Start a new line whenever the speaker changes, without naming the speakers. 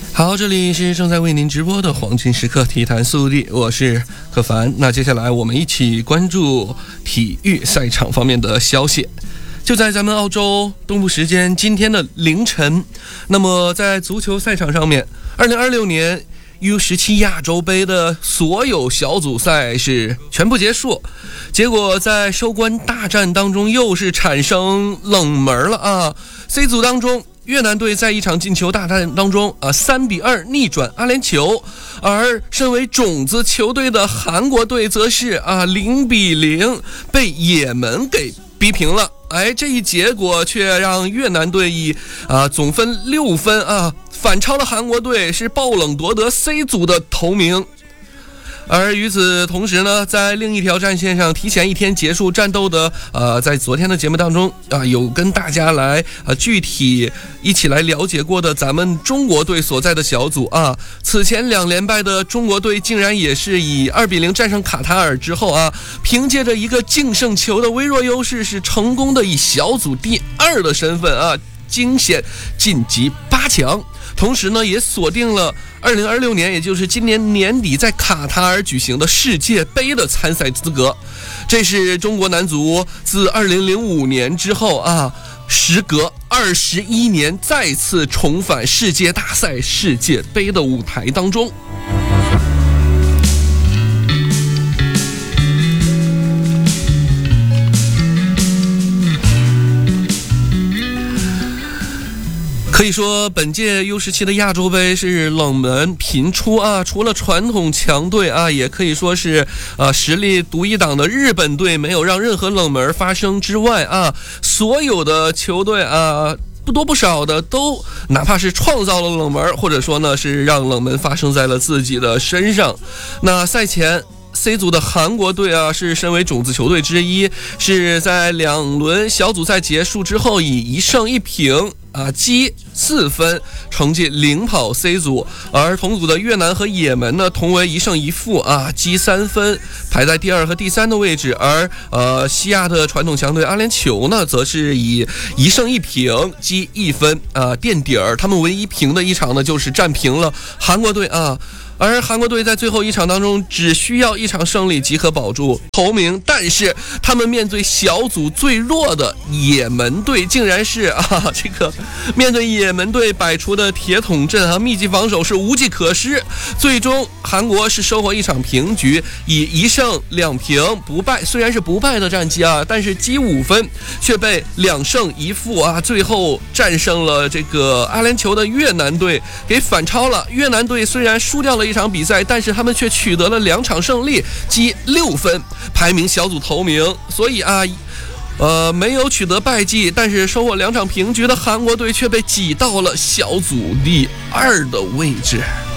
好，这里是正在为您直播的黄金时刻体坛速递，我是柯凡。那接下来我们一起关注体育赛场方面的消息。就在咱们澳洲东部时间今天的凌晨，那么在足球赛场上面，2026年U17亚洲杯的所有小组赛是全部结束，结果在收官大战当中又是产生冷门了啊 ！C 组当中，越南队在一场进球大战当中3-2逆转阿联酋，而身为种子球队的韩国队则是0-0被也门给逼平了。这一结果却让越南队以总分6分反超了韩国队，是爆冷夺得 C 组的头名。而与此同时呢，在另一条战线上提前一天结束战斗的在昨天的节目当中有跟大家来具体一起来了解过的咱们中国队所在的小组此前2连败的中国队竟然也是以2-0战胜卡塔尔之后凭借着一个净胜球的微弱优势，是成功的以小组第2的身份惊险晋级8强。同时呢，也锁定了2026年，也就是今年年底在卡塔尔举行的世界杯的参赛资格。这是中国男足自2005年之后时隔21年再次重返世界大赛世界杯的舞台当中。可以说本届 U17 的亚洲杯是冷门频出除了传统强队也可以说是实力独一档的日本队没有让任何冷门发生之外所有的球队不多不少的都哪怕是创造了冷门，或者说呢是让冷门发生在了自己的身上。那赛前C 组的韩国队是身为种子球队之一，是在2轮小组赛结束之后以1胜1平积4分，成绩领跑 C 组。而同组的越南和也门呢，同为1胜1负积3分，排在第2和第3的位置。而西亚的传统强队阿联酋呢，则是以1胜1平积1分垫底儿。他们唯一平的一场呢，就是战平了韩国队而韩国队在最后一场当中只需要1场胜利即可保住头名，但是他们面对小组最弱的也门队，竟然是面对也门队摆出的铁桶阵密集防守是无计可施。最终韩国是收获1场平局，以1胜2平不败，虽然是不败的战绩但是积5分，却被2胜1负最后战胜了这个阿联酋的越南队给反超了。越南队虽然输掉了1场比赛，但是他们却取得了2场胜利，积6分，排名小组头名。所以没有取得败绩，但是收获2场平局的韩国队却被挤到了小组第2的位置。